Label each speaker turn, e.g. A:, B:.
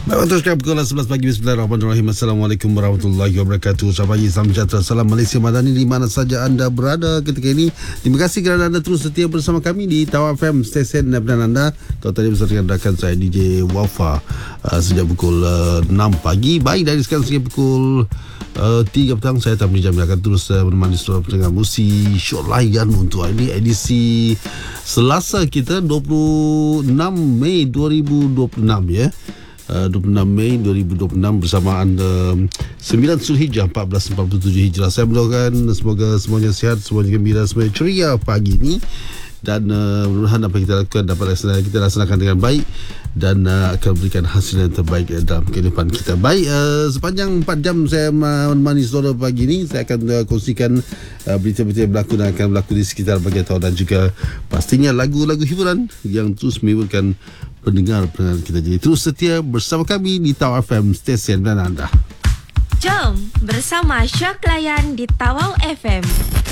A: Teruskan pukul 11 pagi. Bismillahirrahmanirrahim. Assalamualaikum warahmatullahi wabarakatuh. Selamat pagi, salam sejahtera, salam Malaysia Madani di mana saja anda berada ketika ini. Terima kasih kerana anda terus setia bersama kami di Tawau FM, stesen dan anda. Kalau tadi bersama dengan rakan saya DJ Wafa sejak pukul 6 pagi. Baik, dari sekarang sehingga pukul 3 petang saya tak jam akan terus menemani saudara pendengar musik show layan untuk ini edisi Selasa kita 26 Mei 2026 ya. 26 Mei 2026 bersamaan 9 Zulhijjah 1447 Hijrah. Saya mendoakan semoga semuanya sihat, semuanya gembira, semuanya ceria pagi ini, dan mudah-mudahan apa yang kita lakukan dapat kita laksanakan dengan baik dan akan memberikan hasil yang terbaik dalam kehidupan kita. Baik, sepanjang 4 jam saya menemani saudara pagi ini, saya akan kongsikan berita-berita yang berlaku dan akan berlaku di sekitar bahagian tahun, dan juga pastinya lagu-lagu hiburan yang terus menghiburkan pendengar kita. Jadi terus setia bersama kami di Tawau FM, stesen dan anda.
B: Jom bersama Syok Layan di Tawau FM.